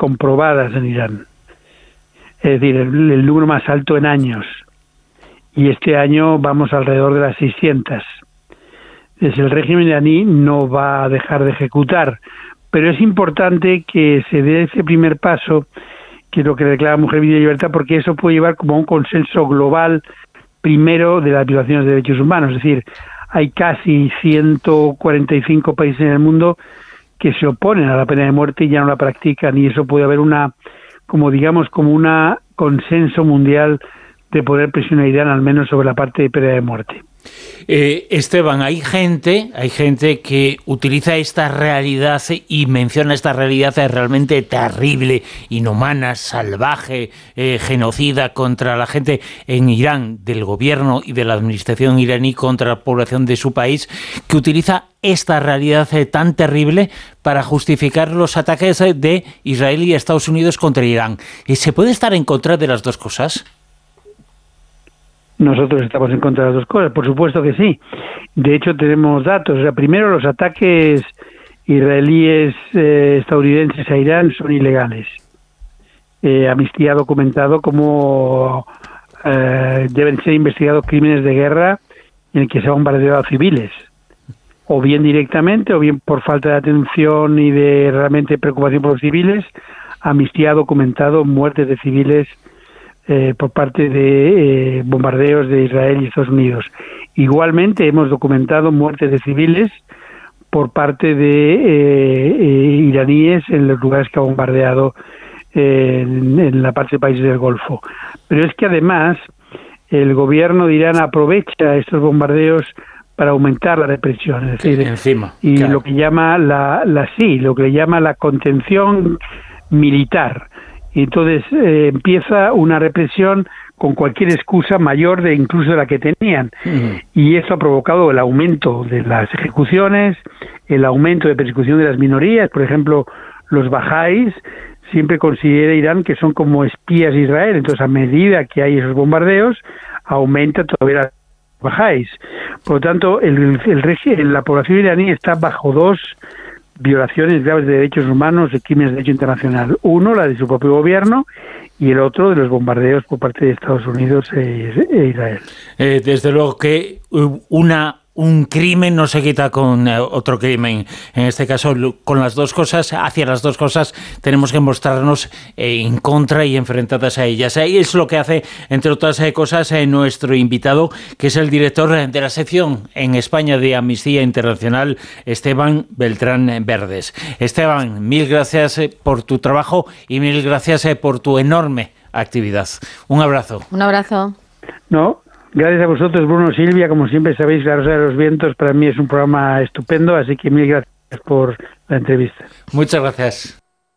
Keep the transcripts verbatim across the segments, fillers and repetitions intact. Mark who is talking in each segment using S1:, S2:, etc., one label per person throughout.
S1: comprobadas en Irán. Es decir, el, el número más alto en años. Y este año vamos alrededor de las seiscientas. Es el régimen iraní no va a dejar de ejecutar, pero es importante que se dé ese primer paso, que es lo que declara Mujer, Vida y Libertad, porque eso puede llevar como a un consenso global primero de las violaciones de derechos humanos. Es decir, hay casi ciento cuarenta y cinco países en el mundo que se oponen a la pena de muerte y ya no la practican, y eso puede haber una, como digamos, como una consenso mundial de poder presionar a Irán al menos sobre la parte de pena de muerte.
S2: Eh, Esteban, hay gente, hay gente que utiliza esta realidad y menciona esta realidad realmente terrible, inhumana, salvaje, eh, genocida contra la gente en Irán, del gobierno y de la administración iraní contra la población de su país, que utiliza esta realidad eh, tan terrible para justificar los ataques de Israel y Estados Unidos contra Irán. ¿Se puede estar en contra de las dos cosas?
S1: Nosotros estamos en contra de las dos cosas, por supuesto que sí. De hecho, tenemos datos. O sea, primero, los ataques israelíes eh, estadounidenses a Irán son ilegales. Eh, Amnistía ha documentado cómo eh, deben ser investigados crímenes de guerra en el que se ha bombardeado a civiles, o bien directamente, o bien por falta de atención y de realmente preocupación por los civiles. Amnistía ha documentado muertes de civiles Eh, por parte de eh, bombardeos de Israel y Estados Unidos. Igualmente hemos documentado muertes de civiles por parte de eh, eh, iraníes en los lugares que ha bombardeado eh, en, en la parte de países del Golfo. Pero es que además el gobierno de Irán aprovecha estos bombardeos para aumentar la represión, es decir,
S2: encima,
S1: y
S2: claro.
S1: lo que llama la, la sí, lo que llama la contención militar. Y entonces eh, empieza una represión con cualquier excusa mayor de incluso de la que tenían. Uh-huh. Y eso ha provocado el aumento de las ejecuciones, el aumento de persecución de las minorías. Por ejemplo, los bajáis siempre considera Irán que son como espías de Israel. Entonces, a medida que hay esos bombardeos, aumenta todavía las bajáis. Por lo tanto, el, el régimen, la población iraní está bajo dos violaciones graves de derechos humanos, de crímenes de derecho internacional. Uno, la de su propio gobierno, y el otro, de los bombardeos por parte de Estados Unidos e, e Israel.
S2: Eh, desde luego que una un crimen no se quita con eh, otro crimen. En este caso, con las dos cosas, hacia las dos cosas, tenemos que mostrarnos eh, en contra y enfrentadas a ellas. Y es lo que hace, entre otras eh, cosas, eh, nuestro invitado, que es el director de la sección en España de Amnistía Internacional, Esteban Beltrán Verdes. Esteban, mil gracias eh, por tu trabajo y mil gracias eh, por tu enorme actividad. Un abrazo.
S3: Un abrazo.
S1: No. Gracias a vosotros, Bruno, Silvia. Como siempre sabéis, La Rosa de los Vientos para mí es un programa estupendo, así que mil gracias por la entrevista.
S2: Muchas gracias.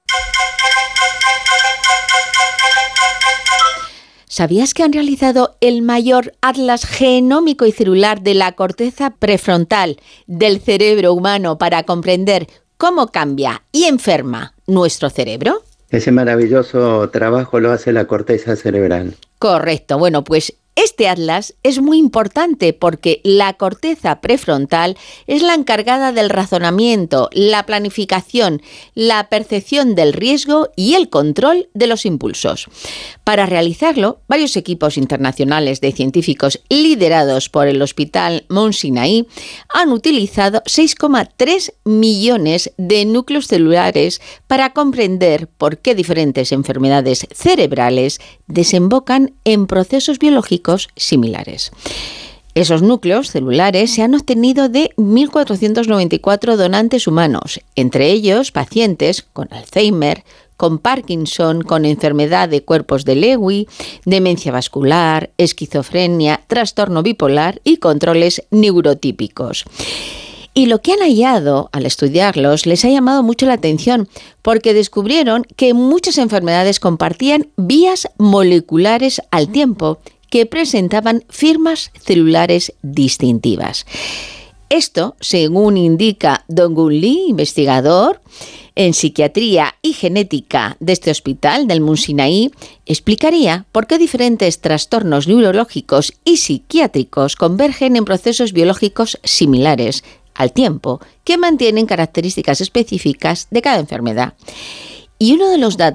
S3: ¿Sabías que han realizado el mayor atlas genómico y celular de la corteza prefrontal del cerebro humano para comprender cómo cambia y enferma nuestro cerebro?
S4: Ese maravilloso trabajo lo hace la corteza cerebral.
S3: Correcto. Bueno, pues este atlas es muy importante porque la corteza prefrontal es la encargada del razonamiento, la planificación, la percepción del riesgo y el control de los impulsos. Para realizarlo, varios equipos internacionales de científicos liderados por el Hospital Mount Sinai han utilizado seis coma tres millones de núcleos celulares para comprender por qué diferentes enfermedades cerebrales desembocan en procesos biológicos similares. Esos núcleos celulares se han obtenido de mil cuatrocientos noventa y cuatro donantes humanos, entre ellos pacientes con Alzheimer, con Parkinson, con enfermedad de cuerpos de Lewy, demencia vascular, esquizofrenia, trastorno bipolar y controles neurotípicos. Y lo que han hallado al estudiarlos les ha llamado mucho la atención porque descubrieron que muchas enfermedades compartían vías moleculares al tiempo que presentaban firmas celulares distintivas. Esto, según indica Dong-Gun Lee, investigador en psiquiatría y genética de este hospital del Mount Sinai, explicaría por qué diferentes trastornos neurológicos y psiquiátricos convergen en procesos biológicos similares al tiempo que mantienen características específicas de cada enfermedad. Y uno de los datos